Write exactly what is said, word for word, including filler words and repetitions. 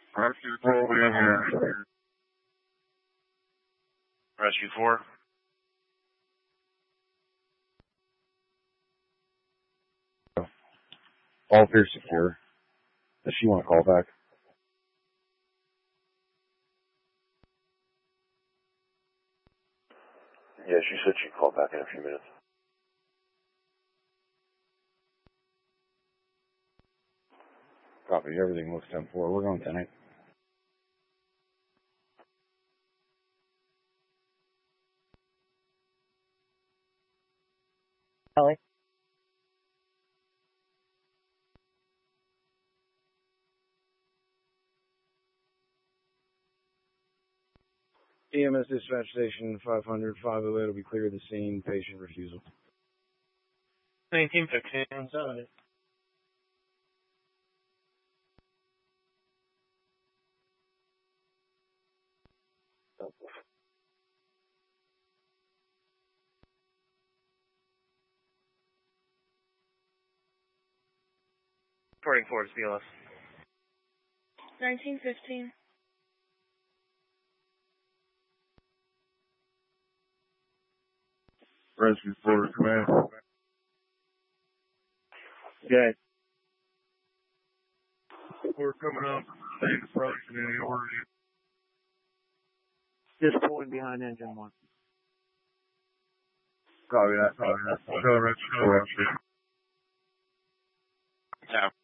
Rescue four, we in here. Rescue four. All clear secure. Does she want to call back? Yeah, she said she'd call back in a few minutes. Copy. Everything looks ten four. We're going tonight. Ellie? E M S dispatch station five hundred, five oh eight will be clear of the scene. Patient refusal. nineteen fifteen, seventy. Reporting Ford's B L S. nineteen fifteen. Rescue four, command. Yeah. We're coming up. Same approach in any order. Just pulling behind engine one. Copy that, copy that. Show rescue four. Yeah.